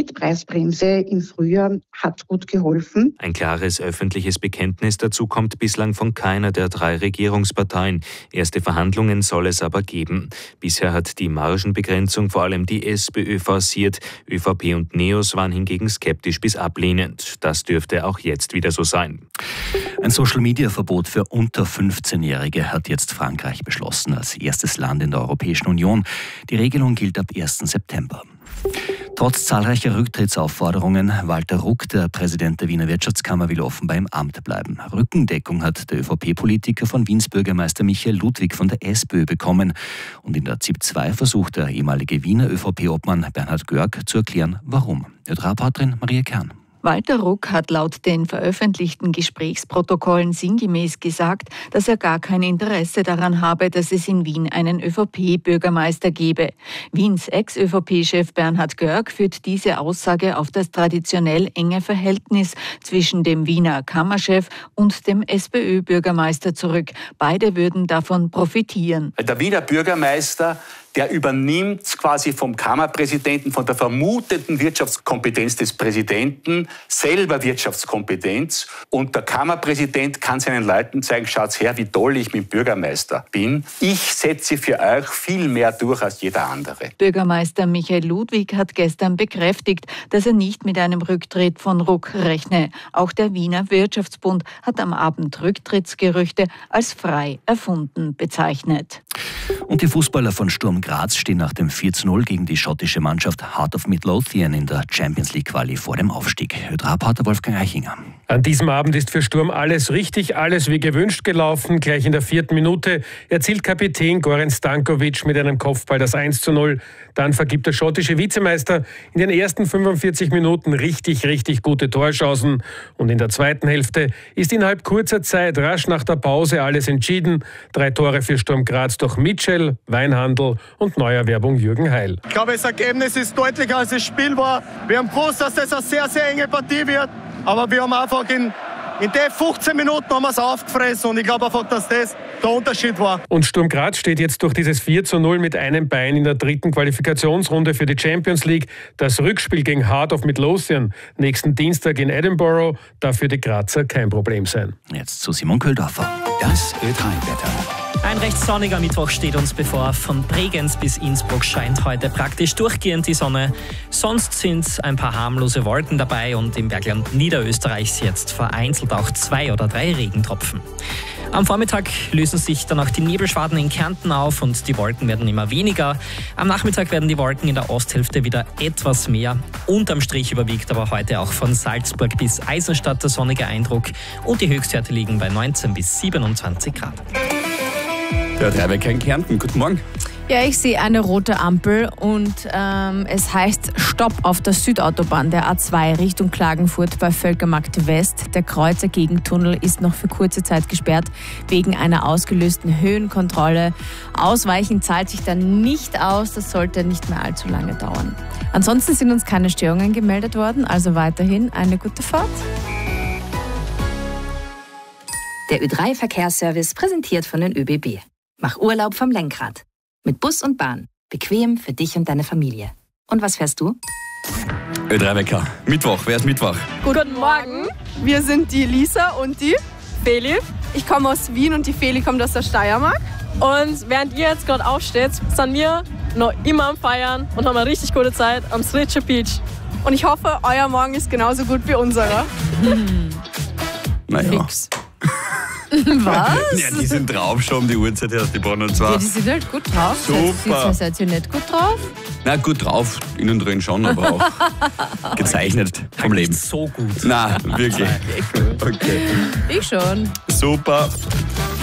Mietpreisbremse im Frühjahr hat gut geholfen. Ein klares öffentliches Bekenntnis dazu kommt bislang von keiner der 3 Regierungsparteien. Erste Verhandlungen soll es aber geben. Bisher hat die Margenbegrenzung vor allem die SPÖ forciert. ÖVP und NEOS waren hingegen skeptisch bis ablehnend. Das dürfte auch jetzt wieder so sein. Ein Social-Media-Verbot für unter 15-Jährige hat jetzt Frankreich beschlossen, als erstes Land in der Europäischen Union. Die Regelung gilt ab 1. September. Trotz zahlreicher Rücktrittsaufforderungen, Walter Ruck, der Präsident der Wiener Wirtschaftskammer, will offenbar im Amt bleiben. Rückendeckung hat der ÖVP-Politiker von Wiens Bürgermeister Michael Ludwig von der SPÖ bekommen. Und in der ZIP 2 versucht der ehemalige Wiener ÖVP-Obmann Bernhard Görg zu erklären, warum. Reporterin Maria Kern. Walter Ruck hat laut den veröffentlichten Gesprächsprotokollen sinngemäß gesagt, dass er gar kein Interesse daran habe, dass es in Wien einen ÖVP-Bürgermeister gebe. Wiens Ex-ÖVP-Chef Bernhard Görg führt diese Aussage auf das traditionell enge Verhältnis zwischen dem Wiener Kammerchef und dem SPÖ-Bürgermeister zurück. Beide würden davon profitieren. Der Wiener Bürgermeister, der übernimmt quasi vom Kammerpräsidenten, von der vermuteten Wirtschaftskompetenz des Präsidenten, selber Wirtschaftskompetenz. Und der Kammerpräsident kann seinen Leuten zeigen, schaut her, wie toll ich mit Bürgermeister bin. Ich setze für euch viel mehr durch als jeder andere. Bürgermeister Michael Ludwig hat gestern bekräftigt, dass er nicht mit einem Rücktritt von Ruck rechne. Auch der Wiener Wirtschaftsbund hat am Abend Rücktrittsgerüchte als frei erfunden bezeichnet. Und die Fußballer von Sturm Graz stehen nach dem 4:0 gegen die schottische Mannschaft Heart of Midlothian in der Champions League Quali vor dem Aufstieg. Reporter Wolfgang Eichinger. An diesem Abend ist für Sturm alles richtig, alles wie gewünscht gelaufen. Gleich in der 4. Minute erzielt Kapitän Goran Stankovic mit einem Kopfball das 1:0. Dann vergibt der schottische Vizemeister in den ersten 45 Minuten richtig gute Torchancen. Und in der zweiten Hälfte ist innerhalb kurzer Zeit, rasch nach der Pause, alles entschieden. 3 Tore für Sturm Graz durch Mitchell, Weinhandl und Neuerwerbung Jürgen Heil. Ich glaube, das Ergebnis ist deutlicher als das Spiel war. Wir haben gewusst, dass das eine sehr, sehr enge Partie wird. Aber wir haben einfach in den 15 Minuten haben wir es aufgefressen. Und ich glaube einfach, dass das der Unterschied war. Und Sturm Graz steht jetzt durch dieses 4:0 mit einem Bein in der 3. Qualifikationsrunde für die Champions League. Das Rückspiel gegen Heart of Midlothian nächsten Dienstag in Edinburgh darf für die Grazer kein Problem sein. Jetzt zu Simon Köhldorfer. Das Ö3-Wetter. Ein recht sonniger Mittwoch steht uns bevor. Von Bregenz bis Innsbruck scheint heute praktisch durchgehend die Sonne. Sonst sind ein paar harmlose Wolken dabei und im Bergland Niederösterreichs jetzt vereinzelt auch 2 oder 3 Regentropfen. Am Vormittag lösen sich dann auch die Nebelschwaden in Kärnten auf und die Wolken werden immer weniger. Am Nachmittag werden die Wolken in der Osthälfte wieder etwas mehr. Unterm Strich überwiegt aber heute auch von Salzburg bis Eisenstadt der sonnige Eindruck und die Höchstwerte liegen bei 19 bis 27 Grad. Der Ö3-Wecker in Kärnten. Guten Morgen. Ja, ich sehe eine rote Ampel und es heißt Stopp auf der Südautobahn der A2 Richtung Klagenfurt bei Völkermarkt West. Der Kreuzer-Gegentunnel ist noch für kurze Zeit gesperrt wegen einer ausgelösten Höhenkontrolle. Ausweichen zahlt sich dann nicht aus, das sollte nicht mehr allzu lange dauern. Ansonsten sind uns keine Störungen gemeldet worden, also weiterhin eine gute Fahrt. Der Ö3-Verkehrsservice präsentiert von den ÖBB. Mach Urlaub vom Lenkrad. Mit Bus und Bahn. Bequem für dich und deine Familie. Und was fährst du? Ö3-Wecker. Mittwoch. Wer ist Mittwoch? Guten Morgen. Wir sind die Lisa und die Feli. Ich komme aus Wien und die Feli kommt aus der Steiermark. Und während ihr jetzt gerade aufsteht, sind wir noch immer am Feiern und haben eine richtig gute Zeit am Sritsche Beach. Und ich hoffe, euer Morgen ist genauso gut wie unserer. Naja. Fix. Was? Ja, die sind drauf schon um die Uhrzeit her, die Bonn und zwar. Ja, die sind halt gut drauf. Super. Seid ihr nicht gut drauf? Na, gut drauf, innen drin schon, aber auch gezeichnet vom Leben. So gut. Na, wirklich. Okay. Okay. Ich schon. Super.